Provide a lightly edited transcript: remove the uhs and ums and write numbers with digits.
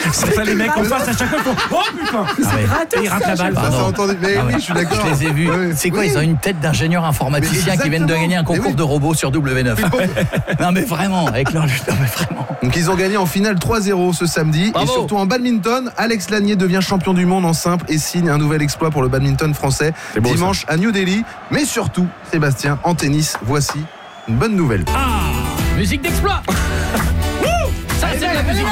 Ça, les mecs en face à chaque fois font oh putain. Et ils ratent la balle. Ça, entendu. Mais oui, je suis d'accord. Je les ai vus. Ouais. C'est quoi, Oui. ils ont une tête d'ingénieur informaticien qui viennent de gagner un concours de robots sur W9. Non mais vraiment, avec leur lutte, non mais vraiment. Donc ils ont gagné en finale 3-0 ce samedi. Bravo. Et surtout en badminton, Alex Lanier devient champion du monde en simple et signe un nouvel exploit pour le badminton français C'est beau, dimanche à New Delhi. Mais surtout, Sébastien, en tennis, voici une bonne nouvelle. Musique d'exploit. Ça c'est de la musique.